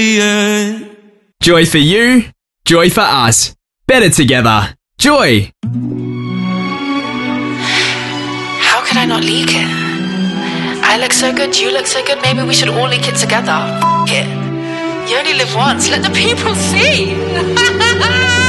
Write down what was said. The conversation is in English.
Yeah. Joy for you, joy for us. Better together. Joy! How could I not leak it? I look so good, you look so good, maybe we should all leak it together. F*** it. You only live once, let the people see.